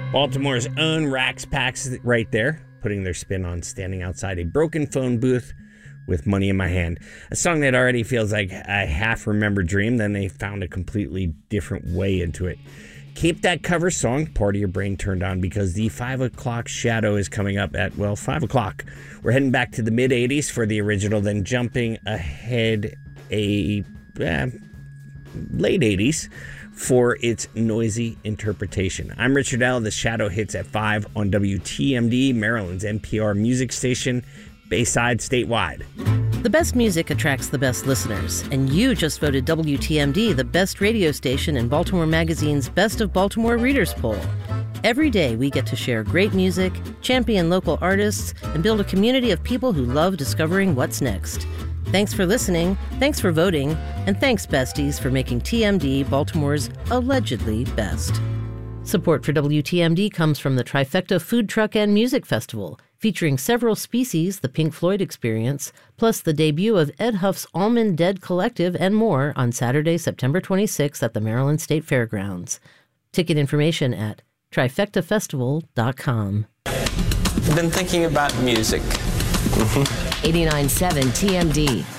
Baltimore's own Rax Pax right there, putting their spin on standing outside a broken phone booth with Money in My Hand. A song that already feels like a half-remembered dream, then they found a completely different way into it. Keep that cover song part of your brain turned on because the 5 o'clock shadow is coming up at, 5 o'clock. We're heading back to the mid-'80s for the original, then jumping ahead late 80s for its noisy interpretation. I'm Richard L. The Shadow hits at 5 on WTMD, Maryland's NPR music station, Bayside statewide. The best music attracts the best listeners, and you just voted WTMD the best radio station in Baltimore Magazine's Best of Baltimore Readers Poll. Every day we get to share great music, champion local artists, and build a community of people who love discovering what's next. Thanks for listening, thanks for voting, and thanks, besties, for making TMD Baltimore's allegedly best. Support for WTMD comes from the Trifecta Food Truck and Music Festival, featuring several species, the Pink Floyd Experience, plus the debut of Ed Huff's Allman Dead Collective and more on Saturday, September 26th at the Maryland State Fairgrounds. Ticket information at trifectafestival.com. I've been thinking about music. 89.7 TMD.